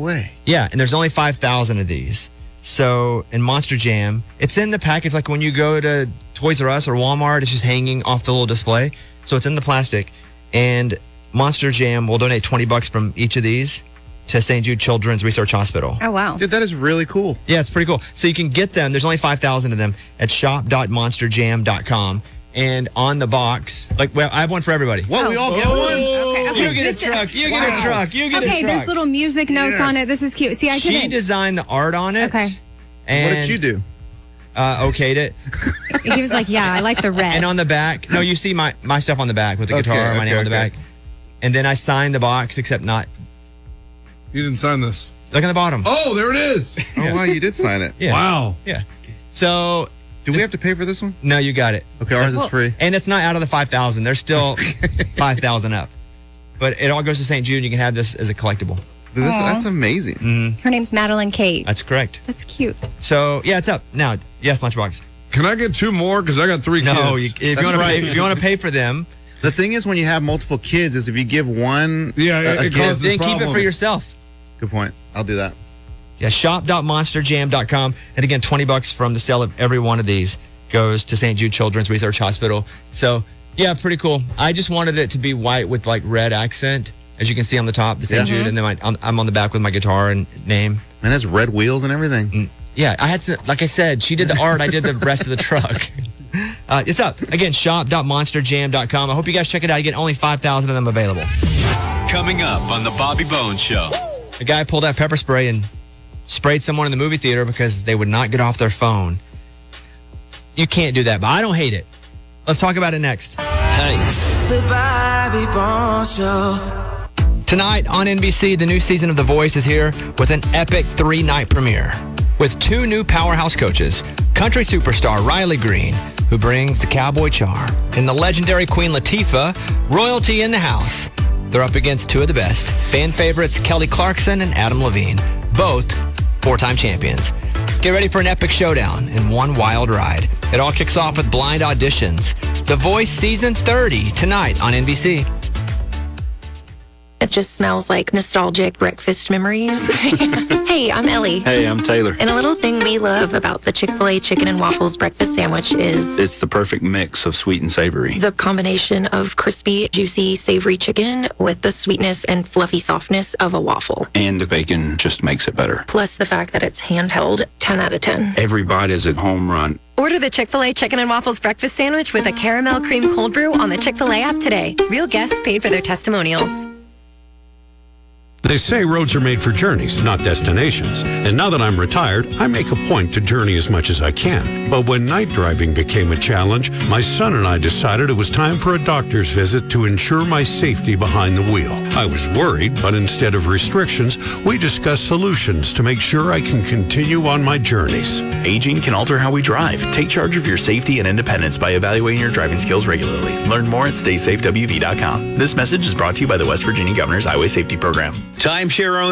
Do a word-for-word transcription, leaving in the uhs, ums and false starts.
way. Yeah, and there's only five thousand of these. So, in Monster Jam, it's in the package like when you go to Toys R Us or Walmart, it's just hanging off the little display. So, it's in the plastic. And Monster Jam will donate twenty bucks from each of these to Saint Jude Children's Research Hospital. Oh, wow. Dude, that is really cool. Yeah, it's pretty cool. So, you can get them. There's only five thousand of them at shop dot monster jam dot com. And on the box, like, well, I have one for everybody. What, oh. we all get one? Okay, okay. You get a truck. You wow. get a truck. You get okay, a truck. there's little music notes yes. on it. This is cute. See, I She designed the art on it. Okay. And what did you do? Uh, okayed it. He was like, yeah, I like the red. And on the back, no, you see my, my stuff on the back with the okay, guitar, okay, my name okay. on the back. And then I signed the box, except not. You didn't sign this. Look at the bottom. Oh, there it is. Oh, wow, you did sign it. Yeah. Wow. Yeah. So. Do we have to pay for this one? No, you got it. Okay, ours well, is free. And it's not out of the five thousand. There's still five thousand up. But it all goes to Saint Jude. You can have this as a collectible. Dude, this, that's amazing. Mm-hmm. Her name's Madeline Kate. That's correct. That's cute. So, yeah, it's up. Now, yes, Lunchbox. Can I get two more? Because I got three no, kids. You, if, you want right. pay, if you want to pay for them. The thing is, when you have multiple kids, is if you give one yeah, a, it, it kid, then keep it for yourself. Good point. I'll do that. Yeah, shop dot monster jam dot com. And again, twenty bucks from the sale of every one of these goes to Saint Jude Children's Research Hospital. So, yeah, pretty cool. I just wanted it to be white with like red accent, as you can see on the top, the Saint Yeah. Jude, and then my, I'm on the back with my guitar and name. And it has red wheels and everything. Mm, yeah, I had some, like I said, she did the art, I did the rest of the truck. Uh, it's up. Again, shop dot monster jam dot com. I hope you guys check it out. Again, only five thousand of them available. Coming up on the Bobby Bones Show. A guy pulled out pepper spray and sprayed someone in the movie theater because they would not get off their phone. You can't do that, but I don't hate it. Let's talk about it next. Hey. The Bobby Bones Show. Tonight on N B C, the new season of The Voice is here with an epic three-night premiere with two new powerhouse coaches, country superstar Riley Green, who brings the cowboy charm, and the legendary Queen Latifah, royalty in the house. They're up against two of the best, fan favorites Kelly Clarkson and Adam Levine, both four-time champions. Get ready for an epic showdown and one wild ride. It all kicks off with blind auditions. The Voice Season thirty tonight on N B C. It just smells like nostalgic breakfast memories. Hey, I'm Ellie. Hey, I'm Taylor. And a little thing we love about the Chick-fil-A Chicken and Waffles breakfast sandwich is... It's the perfect mix of sweet and savory. The combination of crispy, juicy, savory chicken with the sweetness and fluffy softness of a waffle. And the bacon just makes it better. Plus the fact that it's handheld, ten out of ten. Every bite is a home run. Order the Chick-fil-A Chicken and Waffles breakfast sandwich with a caramel cream cold brew on the Chick-fil-A app today. Real guests paid for their testimonials. They say roads are made for journeys, not destinations. And now that I'm retired, I make a point to journey as much as I can. But when night driving became a challenge, my son and I decided it was time for a doctor's visit to ensure my safety behind the wheel. I was worried, but instead of restrictions, we discussed solutions to make sure I can continue on my journeys. Aging can alter how we drive. Take charge of your safety and independence by evaluating your driving skills regularly. Learn more at stay safe w v dot com. This message is brought to you by the West Virginia Governor's Highway Safety Program. Timeshare owner